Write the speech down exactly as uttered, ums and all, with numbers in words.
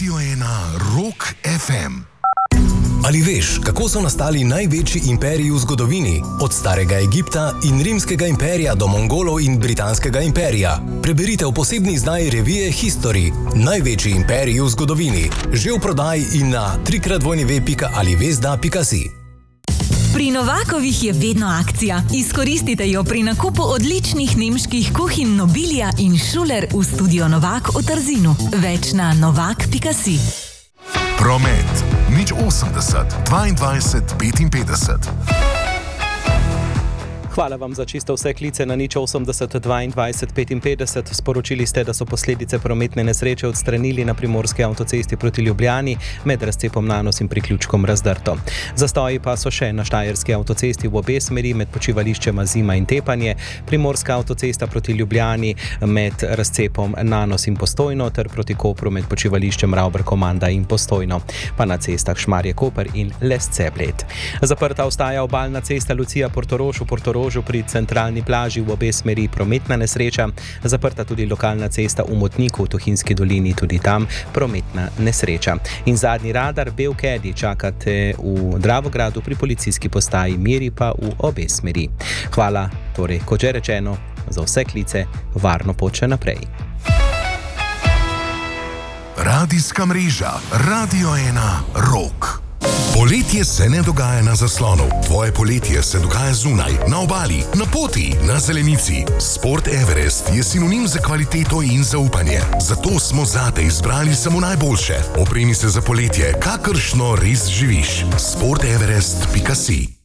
Radio ena Rock ef em. Ali veš, kako so nastali največji imperiji v zgodovini? Od starega Egipta in rimskega imperija do Mongolov in britanskega imperija. Preberite v posebni izdaji revije History. Največji imperiji v zgodovini. Že v prodaji in na trikrat w pika alivezda pika si. Pri Novakovih je vedno akcija. Izkoristite jo pri nakupu odličnih nemških kuhinj Nobilia in Schuler v studio Novak v Trzinu. Več na novak pika si. Promet nič osemdeset dvaindvajset petinpetdeset. Hvala vam za čisto vse klice na nič osemdeset dvaindvajset petinpetdeset. Sporočili ste, da so posledice prometne nesreče odstranili na primorski avtocesti proti Ljubljani med razcepom Nanos in priključkom Razdrto. Zastoji pa so še na štajerski avtocesti v obe smeri med počivališčema Zima in Tepanje, primorska avtocesta proti Ljubljani med razcepom Nanos in Postojno ter proti Kopru med počivališčem Ravber-Komanda in Postojno, pa na cestah Šmarje-Koper in Lesce-Bled. Zaprta ostaja obalna cesta Lucija-Portorož v Portorožu pri centralni plaži v obe smeri prometna nesreča, zaprta tudi lokalna cesta v Motniku v Tuhinjski dolini, tudi tam prometna nesreča. In zadnji radar Belkedi čakate v Dravogradu pri policijski postaji Miri pa v obe smeri. Hvala, torej, kot že rečeno, za vse klice, varno pot še naprej. Radijska mreža Radio ena Rock. Poletje se ne dogaja na zaslonu. Tvoje poletje se dogaja zunaj, na obali, na poti, na zelenici. Sport Everest je sinonim za kvaliteto in zaupanje. Zato smo zate izbrali samo najboljše. Opremi se za poletje, kakršno res živiš. sport everest pika si.